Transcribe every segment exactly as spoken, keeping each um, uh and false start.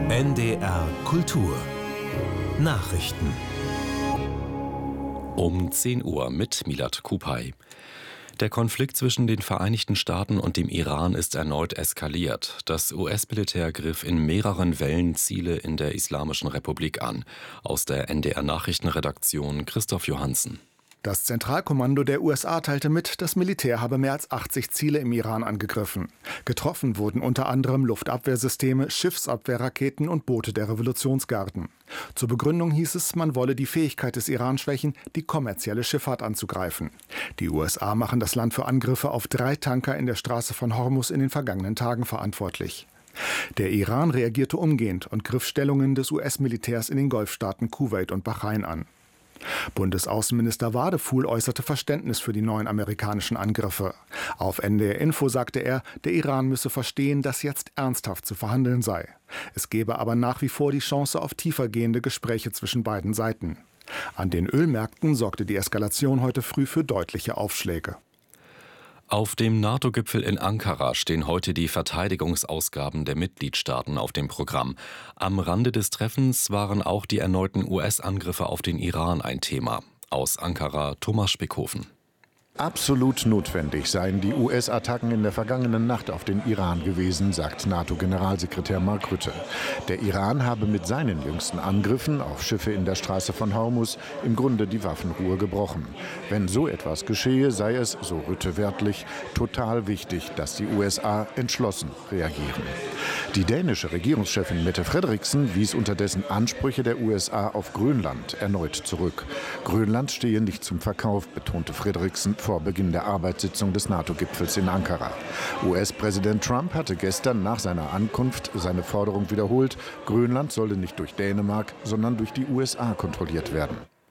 N D R Kultur Nachrichten Um zehn Uhr mit Milad Kupay. Der Konflikt zwischen den Vereinigten Staaten und dem Iran ist erneut eskaliert. Das U S-Militär griff in mehreren Wellen Ziele in der Islamischen Republik an. Aus der N D R-Nachrichtenredaktion Christoph Johansen. Das Zentralkommando der U S A teilte mit, das Militär habe mehr als achtzig Ziele im Iran angegriffen. Getroffen wurden unter anderem Luftabwehrsysteme, Schiffsabwehrraketen und Boote der Revolutionsgarden. Zur Begründung hieß es, man wolle die Fähigkeit des Iran schwächen, die kommerzielle Schifffahrt anzugreifen. Die U S A machen das Land für Angriffe auf drei Tanker in der Straße von Hormuz in den vergangenen Tagen verantwortlich. Der Iran reagierte umgehend und griff Stellungen des U S-Militärs in den Golfstaaten Kuwait und Bahrain an. Bundesaußenminister Wadefuhl äußerte Verständnis für die neuen amerikanischen Angriffe. Auf N D R Info sagte er, der Iran müsse verstehen, dass jetzt ernsthaft zu verhandeln sei. Es gebe aber nach wie vor die Chance auf tiefergehende Gespräche zwischen beiden Seiten. An den Ölmärkten sorgte die Eskalation heute früh für deutliche Aufschläge. Auf dem NATO-Gipfel in Ankara stehen heute die Verteidigungsausgaben der Mitgliedstaaten auf dem Programm. Am Rande des Treffens waren auch die erneuten U S-Angriffe auf den Iran ein Thema. Aus Ankara Thomas Spickhofen. Absolut notwendig seien die U S-Attacken in der vergangenen Nacht auf den Iran gewesen, sagt NATO-Generalsekretär Mark Rutte. Der Iran habe mit seinen jüngsten Angriffen auf Schiffe in der Straße von Hormuz im Grunde die Waffenruhe gebrochen. Wenn so etwas geschehe, sei es, so Rutte wörtlich, total wichtig, dass die U S A entschlossen reagieren. Die dänische Regierungschefin Mette Frederiksen wies unterdessen Ansprüche der U S A auf Grönland erneut zurück. Grönland stehe nicht zum Verkauf, betonte Frederiksen vor Beginn der Arbeitssitzung des NATO-Gipfels in Ankara. U S-Präsident Trump hatte gestern nach seiner Ankunft seine Forderung wiederholt, Grönland solle nicht durch Dänemark, sondern durch die U S A kontrolliert werden.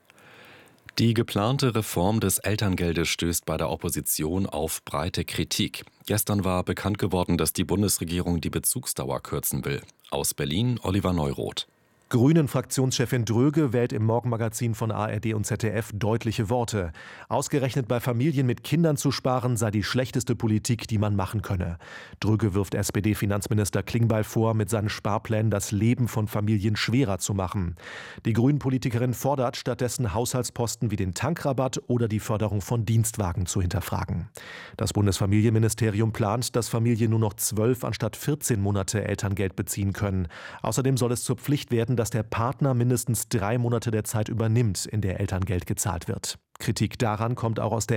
Die geplante Reform des Elterngeldes stößt bei der Opposition auf breite Kritik. Gestern war bekannt geworden, dass die Bundesregierung die Bezugsdauer kürzen will. Aus Berlin Oliver Neuroth. Grünen-Fraktionschefin Dröge wählt im Morgenmagazin von A R D und Z D F deutliche Worte. Ausgerechnet bei Familien mit Kindern zu sparen, sei die schlechteste Politik, die man machen könne. Dröge wirft S P D-Finanzminister Klingbeil vor, mit seinen Sparplänen das Leben von Familien schwerer zu machen. Die Grünen-Politikerin fordert stattdessen, Haushaltsposten wie den Tankrabatt oder die Förderung von Dienstwagen zu hinterfragen. Das Bundesfamilienministerium plant, dass Familien nur noch zwölf anstatt vierzehn Monate Elterngeld beziehen können. Außerdem soll es zur Pflicht werden, dass der Partner mindestens drei Monate der Zeit übernimmt, in der Elterngeld gezahlt wird. Kritik daran kommt auch aus der